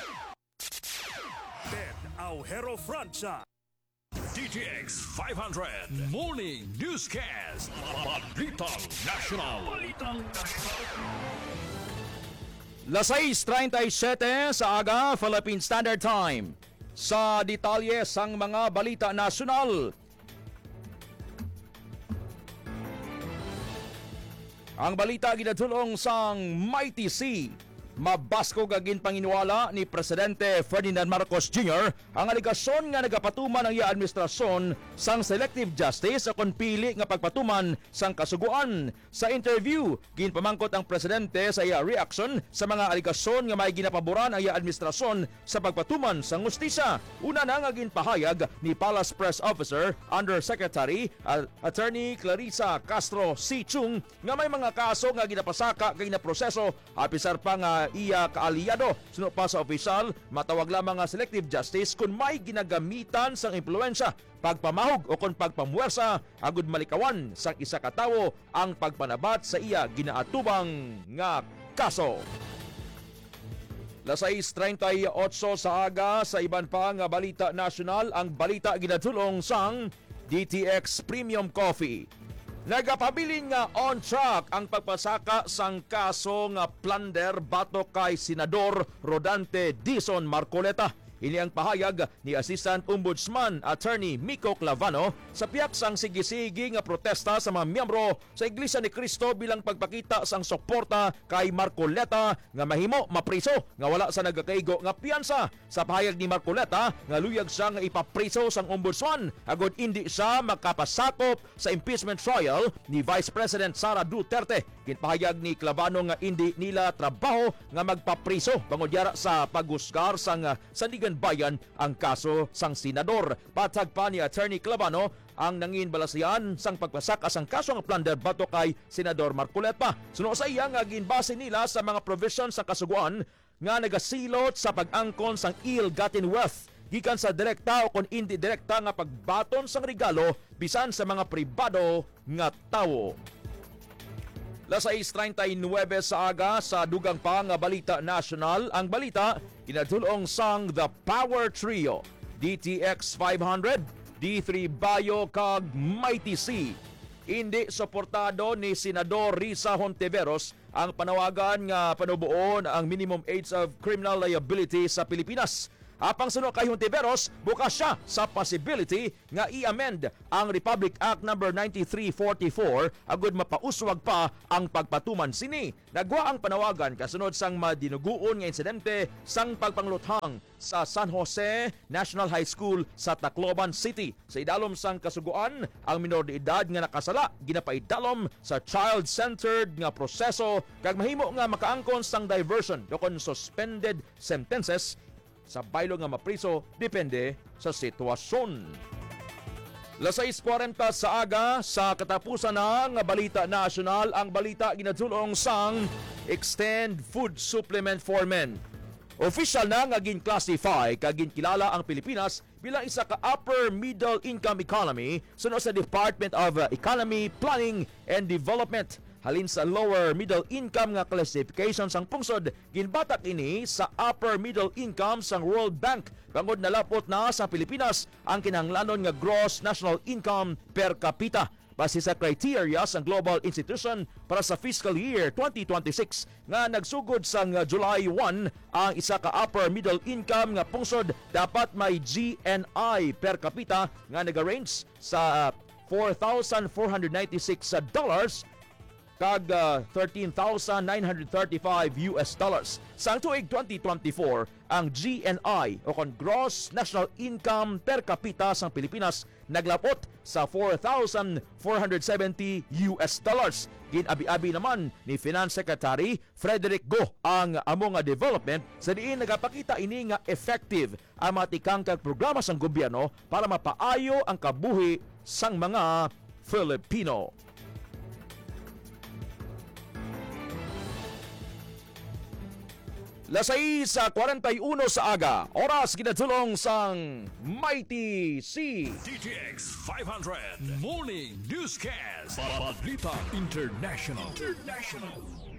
Ben Aujero Francia. D T X five hundred Morning Newscast. Balitang National. Balitang National. Las sais treinta y siete sa aga, Philippine Standard Time. Sa detalye sang mga balita nasyonal. Ang balita ginadulong sang Mighty Sea. Mabasko gagin panginwala ni Presidente Ferdinand Marcos Junior ang aligasyon nga nagapatuman ang iya administrasyon sang selective justice akon pili nga pagpatuman sang kasuguan. Sa interview, ginpamangkot ang presidente sa iya reaction sa mga aligasyon nga may ginapaboran ang iya administrasyon sa pagpatuman sang hustisya. Una na nga ginpahayag ni Palace Press Officer Undersecretary uh, Attorney Clarissa Castro C. Chung nga may mga kaso nga ginapasaka kay na proseso apisar pa nga iya kaalyado. Suno pa sa opisyal, matawag lamang nga selective justice kung may ginagamitan sang impluensya, pagpamahog o kung pagpamuwersa agud malikawan sang isa ka tawo ang pagpanabat sa iya ginaatubang nga kaso. Las sais treinta y ocho sa aga sa iban pa nga balita nasyonal, ang balita ginadulong sang D T X Premium Coffee. Nagapabilin nga on track ang pagpasaka sang kaso nga plunder batok kay Senador Rodante Dizon Marcoleta. Ini ang pahayag ni Assistant Ombudsman Attorney Miko Clavano sa piyak sang sigisigi nga protesta sa mga miyembro sa Iglesia ni Cristo bilang pagpakita sang suporta kay Marcoleta nga mahimo mapriso nga wala sa nagakaigo nga piyansa. Sa pahayag ni Marcoleta nga luyag siya nga ipapriso sang ombudsman agod hindi siya makapasakop sa impeachment trial ni Vice President Sara Duterte. Ginpahayag ni Clavano nga hindi nila trabaho nga magpapriso pangudyara sa paghusgar sang sandigan bayan ang kaso sang senador. Patag pa ni Attorney Clavano ang nangin balasian sang pagpasaka sang kaso nga plunder batok kay Senador Marcoleta. Suno sa iya nga ginbase nila sa mga provisions sa kasuguan nga nagasilot sa pag-angkon sang ill-gotten wealth gikan sa direkta o kon hindi direkta nga pagbaton sang regalo bisan sa mga pribado nga tawo. Las sais treinta y nueve sa aga sa dugang pa nga balita nasyonal, ang balita inadulong sang The Power Trio, D T X five hundred, D three Bayo kag Mighty Sea. Hindi suportado ni Senador Risa Hontiveros ang panawagan nga panubuon ang minimum age of criminal liability sa Pilipinas. Apang suno kay Hontiveros, bukas siya sa possibility nga i-amend ang Republic Act number ninety-three forty-four agud mapauswag pa ang pagpatuman sini. Nagwa ang panawagan kasunod sang madinuguon nga insidente sang pagpangluthang sa San Jose National High School sa Tacloban City. Sa idalom sang kasuguan, ang minor de edad nga nakasala ginapaidalom sa child-centered nga proseso kag mahimo nga makaangkon sang diversion o kon suspended sentences sa baylo nga mapriso depende sa sitwasyon. Las sais cuarenta sa aga sa katapusan ng balita nasyonal, ang balita ginadulong sang Extend Food Supplement for Men. Official na nga gin-classify kag ginkilala ang Pilipinas bilang isa ka upper middle income economy suno sa Department of Economy, Planning and Development. halin sa lower middle income nga classification sang pungsod, ginbatak ini sa upper middle income sang World Bank. Bangod nalapot na sa Pilipinas ang kinahanglanon nga gross national income per capita. Base sa criteria sa Global Institution para sa fiscal year twenty twenty-six nga nagsugod sang July first, ang isa ka upper middle income nga pungsod dapat may G N I per capita nga nag-range sa four thousand four hundred ninety-six dollars kag uh, thirteen thousand nine hundred thirty-five U S dollars. Sa tuig twenty twenty-four, ang G N I o kon Gross National Income per capita sa Pilipinas naglapot sa four thousand four hundred seventy U S dollars. Ginabi-abi naman ni Finance Secretary Frederick Go ang amo nga development sa diin nagapakita ini nga effective ang matikang kag programa sang gobyerno para mapaayo ang kabuhi sang mga Filipino. Lasay sa forty-one sa aga, oras ginatulong sang Mighty C. D T X five hundred Morning Newscast. Balita International. International.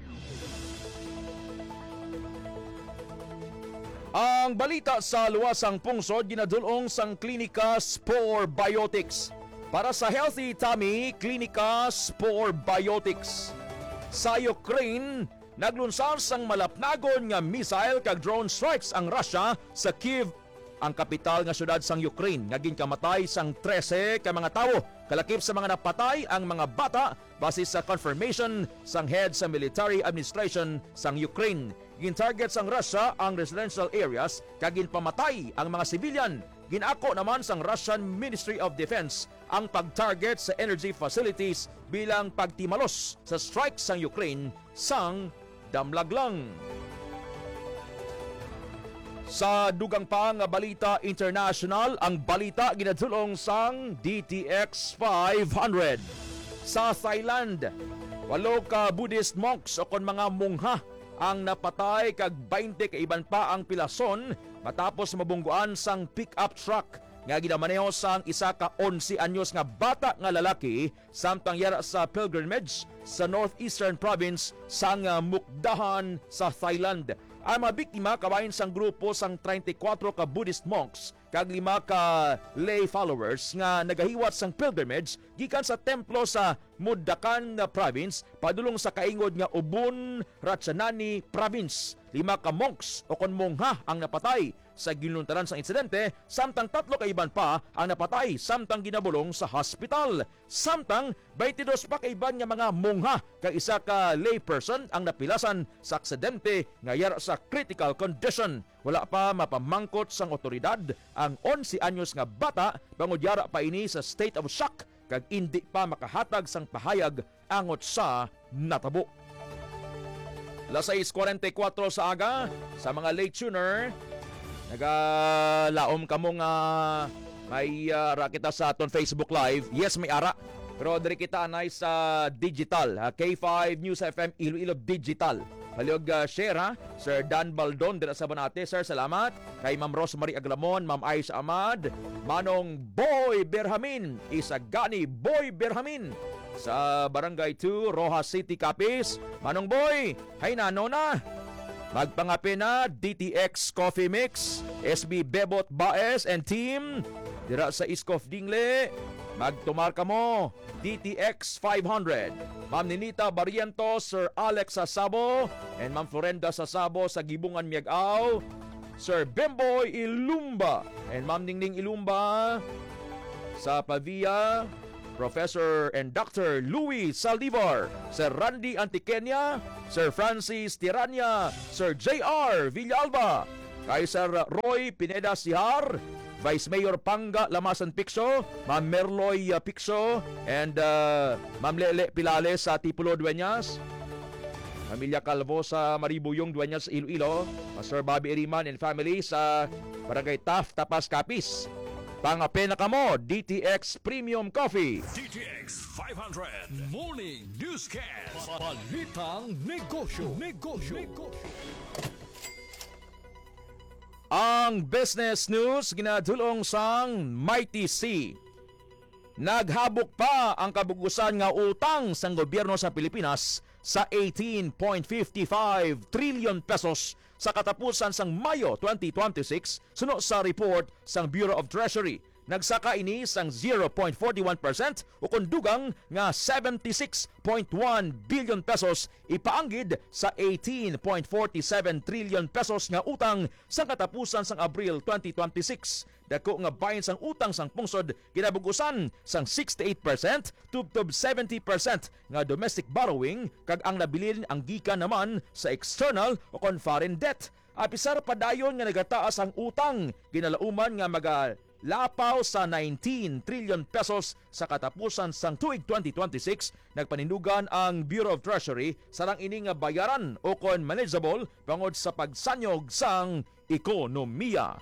Ang balita sa luwasang pungsod ginadulong sang Klinika Spore Biotics. Para sa healthy tummy, Klinika Spore Biotics. Sa Ukraine, naglunsar sang malapnagon nga missile kag drone strikes ang Russia sa Kyiv, ang kapital nga syudad sang Ukraine. Nga ginkamatay sang thirteen ka mga tawo. Kalakip sa mga napatay ang mga bata base sa confirmation sang head sa military administration sang Ukraine. Gintarget sang Russia ang residential areas kag ginpamatay ang mga civilian. Ginako naman sang Russian Ministry of Defense ang pag-target sa energy facilities bilang pagtimalos sa strikes sang Ukraine sang damlag lang. Sa dugang pa nga balita international, ang balita ginadulong sang D T X five hundred. Sa Thailand, walo ka Buddhist monks o kon mga mungha ang napatay kag twenty ka iban pa ang pilason matapos mabungguan sang pick-up truck nga ginamaneho sang isa ka eleven anyos nga bata nga lalaki samtang yara sa pilgrimage sa northeastern province sang Mukdahan sa Thailand. Ang mga biktima kabahin sang grupo sang thirty-four ka Buddhist monks kag lima ka lay followers nga nagahiwat sang pilgrimage gikan sa templo sa Mukdahan province padulong sa kaingod nga Ubon Ratchanani province. Lima ka monks o kon mongha ang napatay sa ginuntaran sa insidente, samtang tatlo ka iban pa ang napatay samtang ginabulong sa hospital. Samtang twenty-two pa ka iban nga mga mongha kag isa ka layperson ang napilasan sa aksidente nga yara sa critical condition. Wala pa mapamangkot sang otoridad ang eleven anyos nga bata bangod yara pa ini sa state of shock kag indi pa makahatag sang pahayag angot sa natabo. Lasais forty-four sa aga sa mga late tuner. Nagalaom ka mong uh, may uh, ara kita sa aton Facebook Live. Yes, may ara. Pero diri kita anay sa digital. Uh, K five News F M Iloilo Digital. Haliog uh, share ha. Sir Dan Baldon dira sa Banate. Sir, salamat. Kay Ma'am Rosemary Aglamon, Ma'am Aisha Ahmad, Manong Boy Berhamin, Isagani Boy Berhamin. Sa Barangay two, Rojas City, Capiz. Manong Boy, hay nano na. Magpangapi na D T X Coffee Mix, S B Bebot Baez and team dira sa Iskof Dingle. Magtumar ka mo D T X five hundred. Ma'am Ninita Barriento, Sir Alex Sasabo and Ma'am Florenda Sasabo sa Gibungan Miagaw, Sir Bemboy Ilumba and Ma'am Ningning Ilumba sa Pavia, Professor and Doctor Louis Saldivar, Sir Randy Antiquenia, Sir Francis Tirania, Sir J R Villalba, kay Sir Roy Pineda Sihar, Vice Mayor Panga Lamasan Picso, Ma'am Merloy uh, Picso, and uh, Ma'am Lele Pilales sa Tipulo Dueñas, Pamilya Calvo sa Maribuyong Dueñas Iloilo, Sir Bobby Eriman and family sa Barangay Taf, Tapas, Capiz. Pangapena ka mo, D T X Premium Coffee. D T X five hundred Morning Newscast. Balitang Negosyo. Negosyo. Negosyo. Ang business news ginadulong sang Mighty C. naghabok pa ang kabugusan nga utang sang gobyerno sa Pilipinas sa eighteen point five five trillion pesos sa katapusan sang Mayo twenty twenty-six suno sa report sang Bureau of Treasury. Nagsaka ini sang zero point four one percent o kundugang nga seventy-six point one billion pesos ipaanggid sa eighteen point four seven trillion pesos nga utang sa katapusan sang Abril twenty twenty-six. Dako nga bahin sang utang sang pungsod kinabugusan sang sixty-eight percent tubtob seventy percent nga domestic borrowing kag ang nabilin ang gikan naman sa external o kon foreign debt. Apisar padayon nga nagataas ang utang ginalauman nga maga lapaw sa nineteen trillion pesos sa katapusan sang tuig twenty twenty-six. Nagpanindugan ang Bureau of Treasury sarang ini nga bayaran o kon manageable bangod sa pagsanyog sang ekonomiya.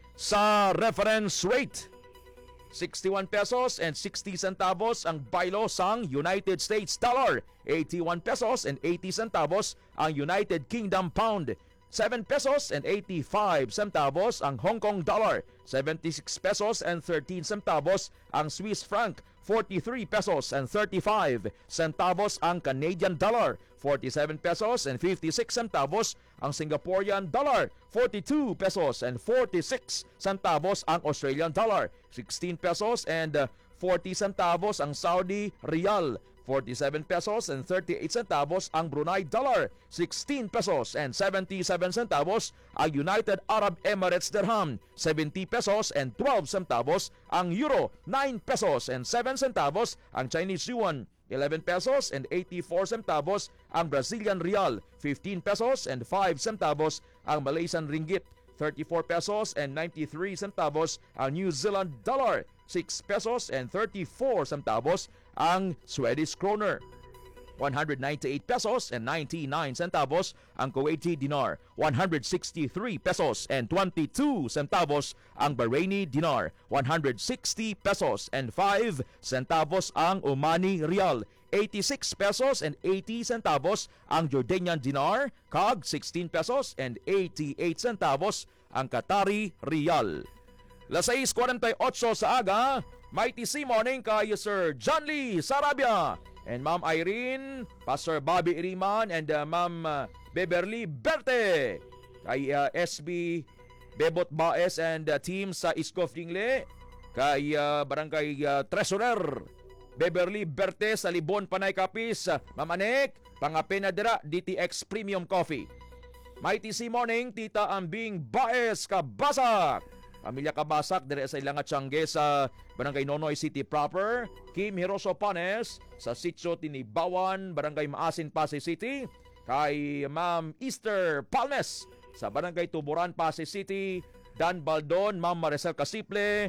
Sa reference rate, sixty-one pesos and sixty centavos ang baylo sang United States dollar, eighty-one pesos and eighty centavos ang United Kingdom pound, seven pesos and eighty-five centavos ang Hong Kong dollar, seventy-six pesos and thirteen centavos ang Swiss franc, forty-three pesos and thirty-five centavos ang Canadian dollar, forty-seven pesos and fifty-six centavos ang Singaporean dollar, forty-two pesos and forty-six centavos ang Australian dollar, sixteen pesos and forty centavos ang Saudi riyal, forty-seven pesos and thirty-eight centavos ang Brunei dollar, sixteen pesos and seventy-seven centavos ang United Arab Emirates dirham, seventy pesos and twelve centavos ang euro, nine pesos and seven centavos ang Chinese yuan, eleven pesos and eighty-four centavos ang Brazilian real, fifteen pesos and five centavos ang Malaysian ringgit, thirty-four pesos and ninety-three centavos ang New Zealand dollar, six pesos and thirty-four centavos ang Swedish kroner, one hundred ninety-eight pesos and ninety-nine centavos ang Kuwaiti dinar, one hundred sixty-three pesos and twenty-two centavos ang Bahraini dinar, one hundred sixty pesos and five centavos ang Omani rial, eighty-six pesos and eighty centavos ang Jordanian dinar, kag sixteen pesos and eighty-eight centavos ang Qatari rial. Las seis forty-eight sa aga, Mighty C Morning kay Sir John Lee Sarabia and Ma'am Irene, Pastor Bobby Iriman and uh, Ma'am uh, Beverly Berte, kay uh, S B Bebot Baes and uh, team sa Iskof Dingle, kay uh, Barangay uh, Treasurer Beverly Berte sa Libon Panay Kapis, uh, Ma'am Anek, pangapin na dira D T X Premium Coffee. Mighty C Morning, Tita Ambing Baes Kabasak, Pamilya Kabasak dire sa ilang Tiangge sa Barangay Nonoy City proper, Kim Hiroso Panes sa Sitio Tinibawan, Barangay Maasin, Pasay City, kay Ma'am Easter Palmes sa Barangay Tuburan, Pasay City, Dan Baldon, Ma'am Maricel Casiple,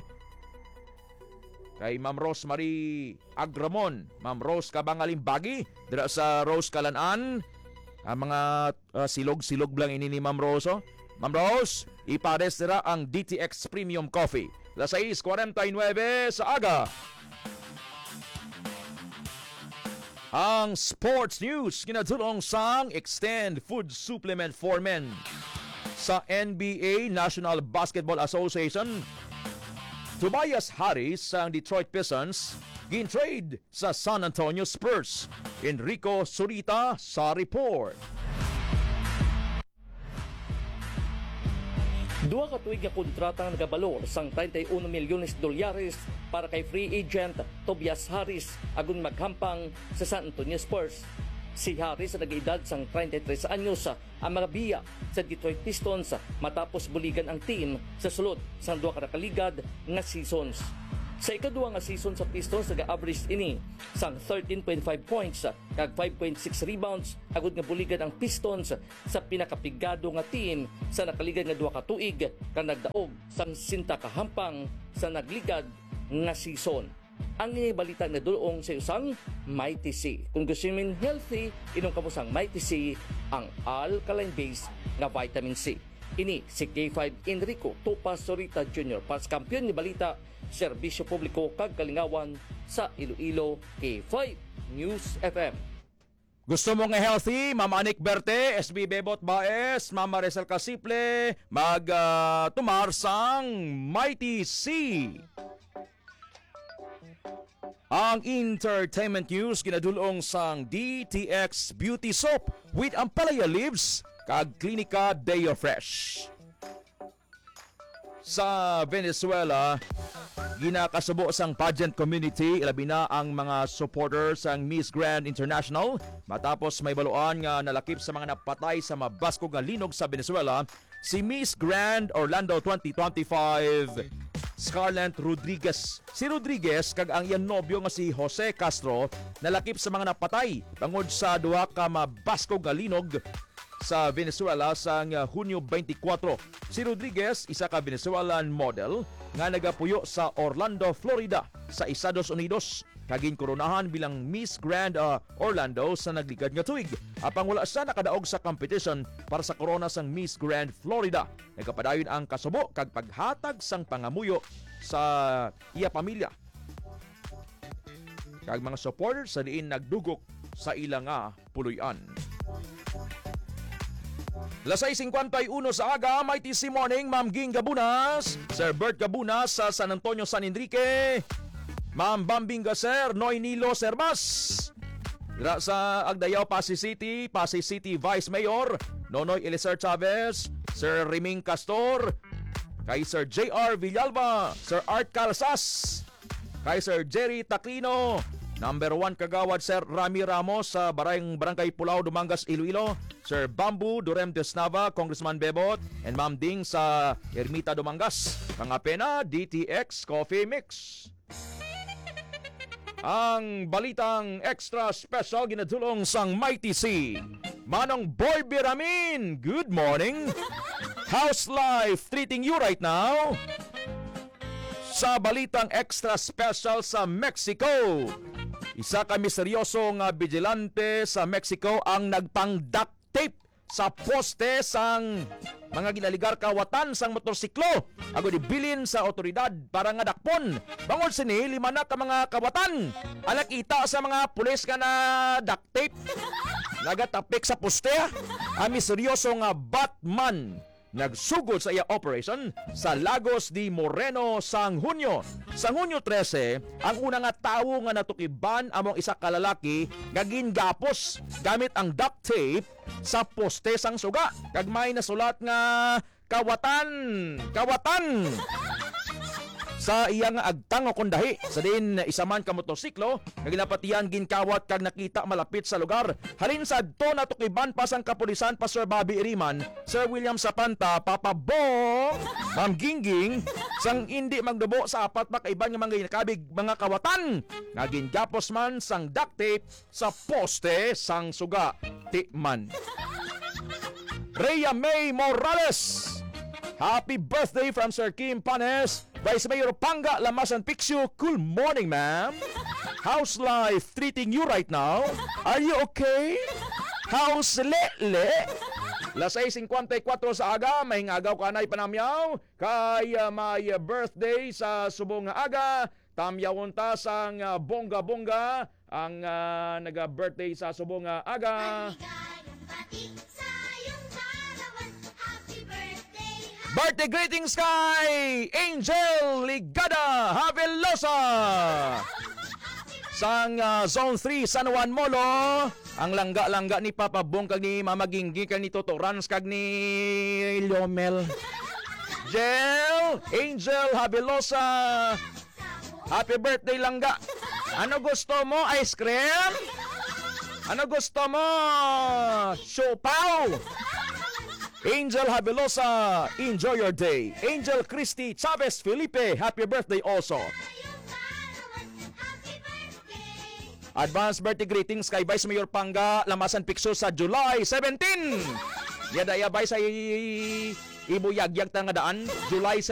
kay Ma'am Rosemary Agramon, Ma'am Rose Kabangalimbagi dira sa Rose Kalanan, ang mga uh, silog-silog lang ini ni Ma'am Rose. Oh. Ma'am Rose, ipares nila ang D T X Premium Coffee. Las seis forty-nine sa aga. Ang sports news kinadulong sang Extend Food Supplement for Men. Sa N B A, National Basketball Association, Tobias Harris sang Detroit Pistons gin-trade sa San Antonio Spurs. Enrico Surita sa report. Duha ka tuig nga kontrata nga nagabalor sang thirty-one milyones dolyares para kay free agent Tobias Harris agon maghampang sa San Antonio Spurs. Si Harris sa nag-edad sang thirty-three anyos ang mga biya sa Detroit Pistons matapos buligan ang team sa sulod sang duha ka nakaligad nga seasons. Sa ikaduha nga season sa Pistons, nag-average ini sang thirteen point five points kag five point six rebounds agud nga buligan ang Pistons sa pinakapigado nga team sa nakaligad nga duha ka tuig kag nagdaog sang sinta ka hampang sa nagligad nga season. Ang balita na dulong sa usang Mighty C. Kung gusto niyo healthy, inom kamo sang Mighty C, ang alkaline base nga vitamin C. Ini si K five Enrico Topas Sorita Junior para sa kampiyon ni balita, serbisyo publiko kag kalingawan sa Iloilo, K five News F M. Gusto mo nga healthy, Ma'am Anik Berte, S B Bebot Baes, Ma'am Maricel Casiple, mag uh, tumar sang Mighty C. Ang entertainment news kinadulong sang D T X Beauty Soap with Ampalaya Leaves kag Klinika Deo Fresh. Sa Venezuela, ginakasubo sang pageant community, ilabi na ang mga supporters sang Miss Grand International matapos may baluan nga nalakip sa mga napatay sa mabaskog nga linog sa Venezuela si Miss Grand Orlando twenty twenty-five Scarlett Rodriguez. Si Rodriguez kag ang iyang nobyo nga si Jose Castro nalakip sa mga napatay tungod sa duha ka mabaskog nga linog sa Venezuela sa Hunyo twenty-four. Si Rodriguez, isa ka Venezuelan model nga nagapuyo sa Orlando, Florida sa Estados Unidos. Kaging koronahan bilang Miss Grand uh, Orlando sa nagligad nga tuig. Apang wala siya nakadaog sa competition para sa korona sang Miss Grand Florida. Nagapadayon ang kasubo kag paghatag sang pangamuyo sa iya pamilya. Kag mga supporters sa diin nagdugok sa ilang nga puloy-an. Lasay fifty-one sa aga, may T C Morning, Ma'am Ging Gabunas, Sir Bert Gabunas sa San Antonio, San Enrique, Ma'am Bambing Gaser, Noy Nilo Servas. Dira sa Agdayaw, Pasay City, Pasay City Vice Mayor, Nonoy Elizer Chavez, Sir Riming Castor, kay Sir J R Villalba, Sir Art Calzas, kay Sir Jerry Taquino, Number one Kagawad Sir Rami Ramos sa Barang Barangay Pulao, Dumangas, Iloilo, Sir Bambu Durem Desnava, Congressman Bebot, and Ma'am Ding sa Ermita, Dumangas. Pangapena, D T X Coffee Mix. Ang balitang extra special ginadulong sang Mighty C. Manong Boy Biramin, good morning. How's life treating you right now? Sa balitang extra special sa Mexico, isa ka misteryosong vigilante sa Mexico ang nagpang-duct tape sa poste sang mga ginaligar kawatan sang motorsiklo ago dibilin sa otoridad para nga dakpon. Bangod sini lima na ka mga kawatan anak ita sa mga pulis nga na duct tape nagatapik sa poste. Ang misteryosong Batman nagsugod sa iya operation sa Lagos de Moreno sang Hunyo. Sang Hunyo thirteen, ang una nga tawo nga natukiban among isa ka lalaki nga gingapos gamit ang duct tape sa poste sang suga. Kag may nasulat nga kawatan, kawatan sa iyang agtang o kundahi. Sa din isa man ka motorsiklo nga ginapatian ginkawat kag nakita malapit sa lugar. Halin sa adto natukiban pa sang kapulisan pa Sir Bobby Iriman, Sir William Sapanta, Papa Bo, Ma'am Gingging sang hindi magdubo sa apat pa kaiban nga mga ginakabig mga kawatan nga gingapos man sang duct tape sa poste sang suga. Ti man. Rhea May Morales, happy birthday from Sir Kim Panes, Vice Mayor Panga Lamasan Picchu. Good morning, ma'am. How's life treating you right now? Are you okay? How's Lele? Lasay fifty-four sa aga, may ngagaw kanay panamyaw, kay uh, may birthday sa subong nga aga, tamyawon ta sang uh, bongga-bongga, ang uh, naga-birthday sa subong nga aga. Birthday greetings kay Angel Ligada Havelosa sang uh, Zone three San Juan Molo. Ang langga-langga ni Papa Bong kag ni Mama Gingging kag ni Toto Rans kag ni Liomel. Jel Angel Havelosa, happy birthday langga. Ano gusto mo? Ice cream? Ano gusto mo? Siopaw? Angel Havelosa, enjoy your day. Angel Christy Chavez Felipe, happy birthday also. Advance birthday greetings kay Vice Mayor Panga Lamasan Picchu sa July seventeenth. Yada ya Vice ay ibuyagyag ta nga daan, July